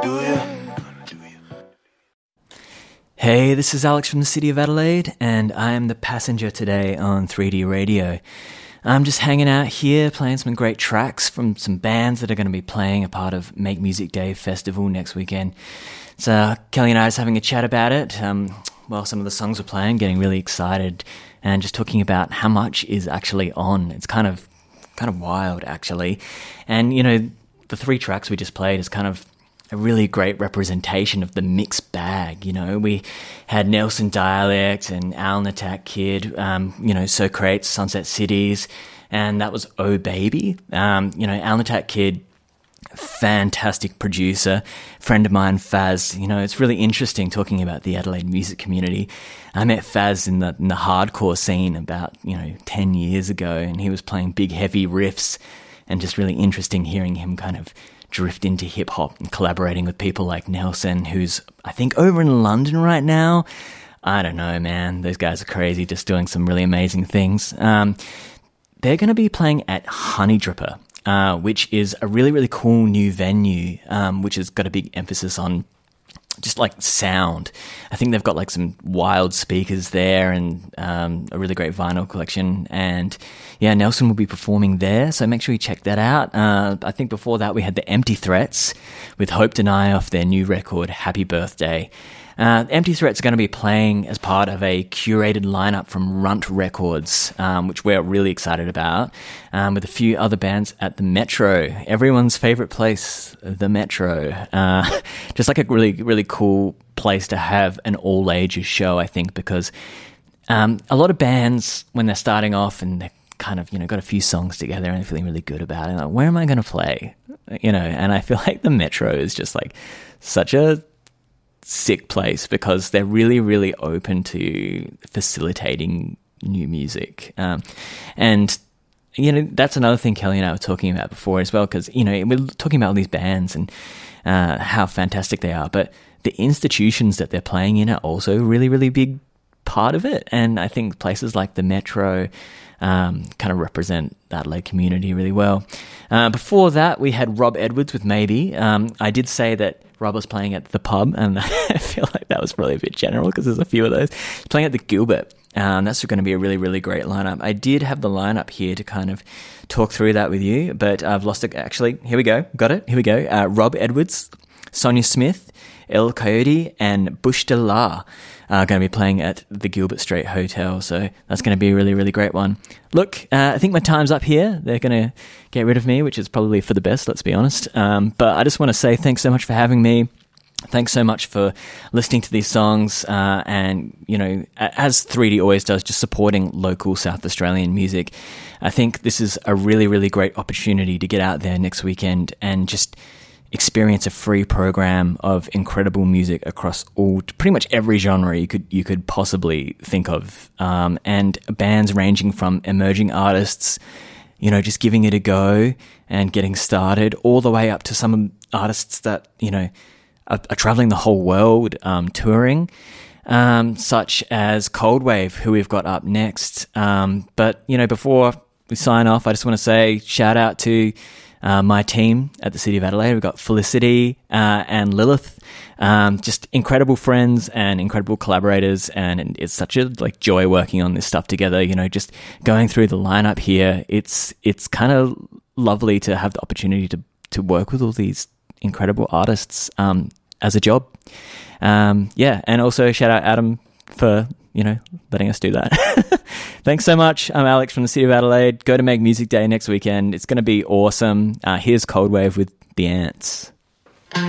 Hey, this is Alex from the City of Adelaide, and I am the passenger today on 3D Radio. I'm just hanging out here playing some great tracks from some bands that are going to be playing a part of Make Music Day Festival next weekend. So Kelly and I are just having a chat about it. Well, some of the songs we're playing, getting really excited, and just talking about how much is actually on. It's kind of wild, actually. And, you know, the three tracks we just played is kind of a really great representation of the mixed bag. You know, we had Nelson Dialect and Al Attack Kid, you know, Socrates, Sunset Cities, and that was Oh Baby. You know, Al Attack Kid, fantastic producer, friend of mine, Faz. You know, it's really interesting talking about the Adelaide music community. I met Faz in the hardcore scene about, 10 years ago, and he was playing big, heavy riffs, and just really interesting hearing him kind of drift into hip-hop and collaborating with people like Nelson, who's, I think, over in London right now. I don't know, man. Those guys are crazy, just doing some really amazing things. They're going to be playing at Honey Dripper, which is a really, really cool new venue, which has got a big emphasis on just like sound. I think they've got like some wild speakers there and a really great vinyl collection. And yeah, Nelson will be performing there, so make sure you check that out. I think before that we had the Empty Threats with Hope Deny off their new record, Happy Birthday. Empty Threats are going to be playing as part of a curated lineup from Runt Records, which we're really excited about, with a few other bands at the Metro, everyone's favorite place, the Metro. Just like a really, really cool place to have an all-ages show, I think, because a lot of bands, when they're starting off and they're kind of, got a few songs together and they're feeling really good about it, like, where am I going to play? And I feel like the Metro is just like such a sick place because they're really, really open to facilitating new music. And, that's another thing Kelly and I were talking about before as well, because, we're talking about all these bands and how fantastic they are, but the institutions that they're playing in are also a really, really big part of it. And I think places like the Metro kind of represent the Adelaide community really well. Before that, we had Rob Edwards with Maybe. I did say that Rob was playing at the pub, and I feel like that was probably a bit general because there's a few of those. He's playing at the Gilbert. That's going to be a really, really great lineup. I did have the lineup here to kind of talk through that with you, but I've lost it. Actually, here we go. Got it. Here we go. Rob Edwards, Sonia Smith, El Coyote, and Bush de La are going to be playing at the Gilbert Street Hotel, so that's going to be a really, really great one. Look, I think my time's up here. They're going to get rid of me, which is probably for the best, let's be honest. But I just want to say thanks so much for having me. Thanks so much for listening to these songs and, as 3D always does, just supporting local South Australian music. I think this is a really, really great opportunity to get out there next weekend and just experience a free program of incredible music across pretty much every genre you could possibly think of, and bands ranging from emerging artists, just giving it a go and getting started, all the way up to some artists that are traveling the whole world, touring, such as Cold Wave, who we've got up next. But before we sign off, I just want to say shout out to my team at the City of Adelaide. We've got Felicity and Lilith, just incredible friends and incredible collaborators, and it's such a joy working on this stuff together. Just going through the lineup here, it's kind of lovely to have the opportunity to work with all these incredible artists as a job. And also shout out Adam for letting us do that. Thanks so much. I'm Alex from the City of Adelaide. Go to Make Music Day next weekend. It's going to be awesome. Here's Cold Wave with The Ants.